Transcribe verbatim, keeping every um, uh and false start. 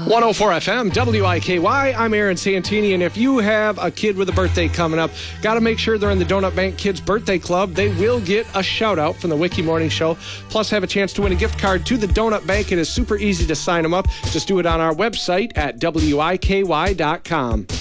one oh four F M, W I K Y. I'm Aaron Santini, and if you have a kid with a birthday coming up, got to make sure they're in the Donut Bank Kids Birthday Club. They will get a shout-out from the Wiki Morning Show, plus have a chance to win a gift card to the Donut Bank. It is super easy to sign them up. Just do it on our website at W I K Y dot com.